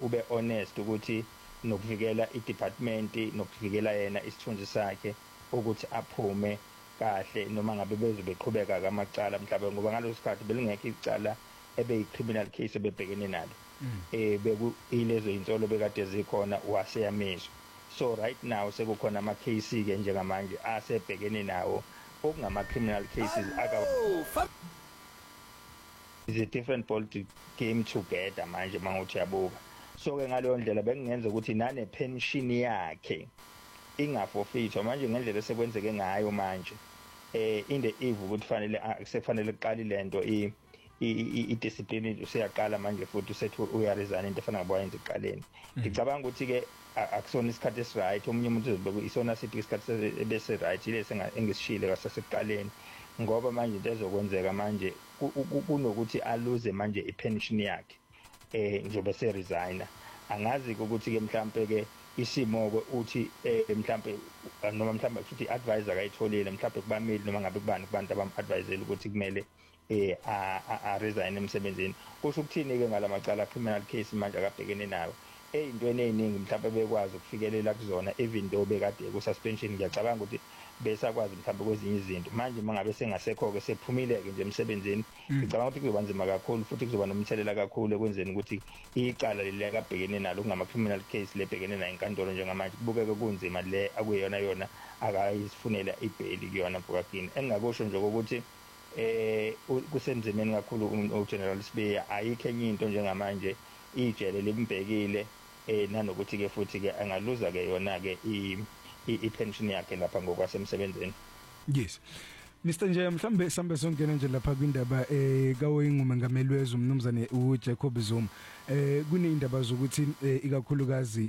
ube honest ukuthi nokuvikela idepartment nokuvikela yena isithunzi sakhe ukuthi aphume kahle noma ngabe bezobeqhubeka kamacala mhlawumbe ngoba ngalowo sikhathi belingekho icala ebeyi-criminal case ebebhekene nalo beku ilezo insolo bekade zikhona waseyamiswa. So right now sekukhona ama-case ke njengamanje asebhekene nawo okungama-criminal cases is a different ball game together manje manguthi yabuka. So ke ngaleyo ndlela bekungenza ukuthi nane pension yakhe ingafofithwa manje ngendlela sekwenzeke ngayo manje in the eve ukuthi fanele sekufanele kuqala lento i-discipline useyaqala manje futhi usethi uyaresign into efana ngabo yenze iqaleni. Ngicabanga ukuthi ke akusona isikhathi esiright omunye umuntu uzobeka isona sithi isikhathi bese right lesi engisishile kasasekuqaleni ngoba manje into ezokwenzeka manje kunokuthi aluze manje ipension yakhe njobe se resigner. Angazi ukuthi ke mhlambe ke isimo uthi mhlambe noma mhlambe futhi advisor akayitholile mhlambe kubameli noma ngabe kubani kubantu abam-advisele ukuthi kumele resign emsebenzini. Kusho ukuthini ke ngalamacala criminal case manje akabhekene nawo ey'ntweni ey'ningi mhlawumbe bekwazi ukufikelela kuzona even though bekade ku-suspension. Ngiyacabanga ukuthi besakwazi mhlawumbe kwezinye izinto manje mangabe sengasekho-ke sephumile-ke nje emsebenzini. Ngicabanga ukuthi kuzoba nzima kakhulu futhi kuzoba nomthelela kakhulu ekwenzeni ukuthi icala leli akabhekene nalo kungama-criminal case lebhekene nayo inkantolo njengamanje kubukeke kunzima le akuyiyona yona akayifunela ibheli kuyona Bhokakini. Engingakusho nje ukuthi kusemzimeni kakhulu uGeneral Sibiya ayikho enye into njengamanje ijele limbhekile nanokuthi ke futhi ke angaluza ke yona ke i-pension yakhe lapha ngokwasemsebenzini. Yes. Mr Nje mhlambe sambe songena nje lapha kwindaba kawoyingumengameli wezwe umnumzane uJacob Zuma. Kunezindaba zokuthi ikakhulukazi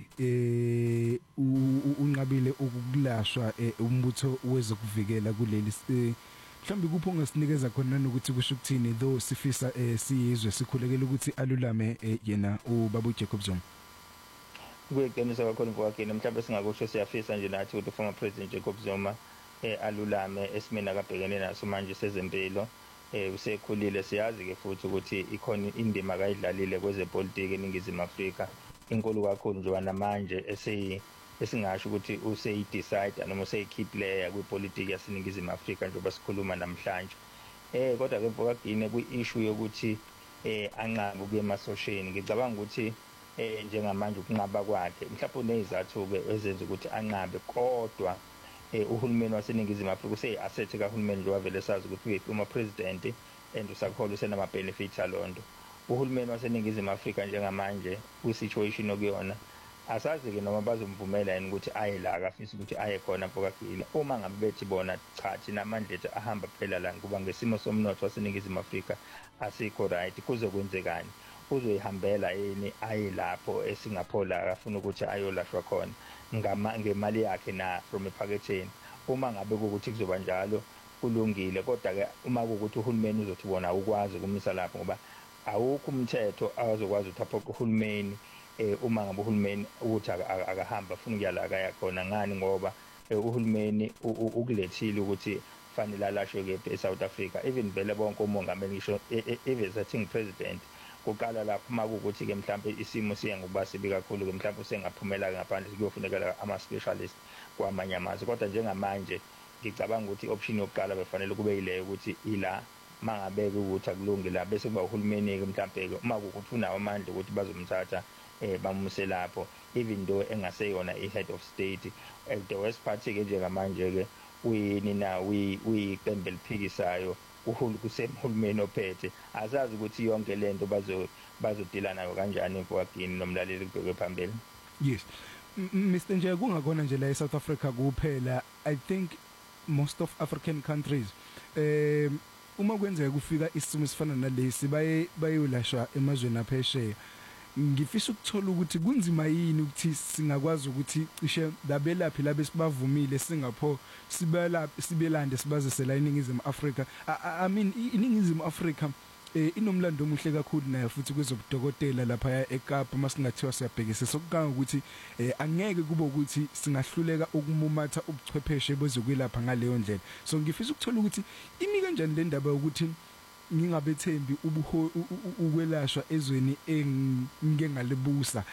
unqabile ukulashwa umbutho wezokuvikela kuleli mhlambe kupho ngasinikeza khona nokuthi kusho ukuthini though sifisa siyizwe sikhulekela ukuthi alulame yena ubaba uJacob Zuma. Kuyiqinisa kakhulu Mfowakini mhlawumbe singakusho siyafisa nje nathi ukuthi former president Jacob Zuma alulame esimeni akabhekene naso manje sezempilo usekhulile. Siyazi ke futhi ukuthi ikhona indima akayidlalile kwezepolitiki eNingizimu Afrika inkulu kakhulu njengoba namanje esingasho ukuthi useyidecide noma useyikey player kwipolitiki yaseNingizimu Afrika njengoba sikhuluma namhlanje. Kodwa ke Mfowakini kwi-issue yokuthi anqabe ukuya emasosheni ngicabanga ukuthi njengamanje ukunqaba kwakhe mhlawumbe unezathu ke ezenza ukuthi anqabe kodwa uhulumeni waseNingizimu Afrika useyi-asset kahulumeni njengoba vele sazi ukuthi uma president and usakhola usenama benefits alondo. Uhulumeni waseNingizimu Afrika njengamanje kwi-situation okuyona asazi ke noma bazomvumela yini ukuthi aye la akafisa ukuthi aye khona Mfowakini. Uma ngabe bethi bona cha thina amandla ethu ahamba phela la kuba ngesimo somnotho waseNingizimu Afrika asikho right kuzokwenzekani uzoyihambela yini aye lapho eSingapore la afuna ukuthi ayolashwa khona ngemali yakhe na from ephaketheni. Uma ngabe ukuthi kuzoba njalo kulungile kodwa ke uma ukuthi uhulumeni uzothi bona ukwazi ukumisa lapho ngoba awukho umthetho azokwazi ukuthi aphoqe uhulumeni uma ngabe uhulumeni ukuthi akahamba afuna ukuya la akaya khona. Ngani ngoba uhulumeni ukulethile ukuthi fanele alashwe ke eSouth Africa even vele bonke umongameli ngisho even sitting president kuqala lapho makuthi ke mhlawumbe isimo siya ngokuba sibi kakhulu ke mhlawumbe usengaphumela ngaphandle kuyofuneka ama specialist kwamanye amazwe. Kodwa njengamanje ngicabanga ukuthi option yokuqala befanele kube yileyo ukuthi ila mangabe ukuthi akulungi la bese kuba uhulumeni ke mhlawumbe ke uma ukuthi unawo amandla ukuthi bazomthatha bamuse lapho even though engaseyona i-head of state. The worst part ke njengamanje ke uyini na uyiqembe liphikisayo kusemhulumeni ophethe azazi ukuthi yonke lento bazodila nayo kanjani Mfowakini nomlaleli kubhekwe phambili. Yes Mr Nje kungakhona nje la eSouth Africa kuphela I think most of African countries uma kwenzeka kufika isimo sifana nalesi bayolashwa emazweni aphesheya. Ngifisa ukuthola ukuthi kunzima yini ukuthi singakwazi ukuthi cishe labelaphi labe sibavumile Singapore sibelande sibazise la eNingizimu Afrika. I mean iNingizimu Afrika inomlando omuhle kakhulu nayo futhi kwezobudokotela lapha eKapa masingathiwa siyabhekisa sokukanga ukuthi angeke kube ukuthi singahluleka ukumumatha ubuchwepheshe bezokwelapha ngaleyo ndlela. So ngifisa ukuthola ukuthi imi kanjani le ndaba ukuthi ngingabethembi ukwelashwa ezweni engike ngalibusa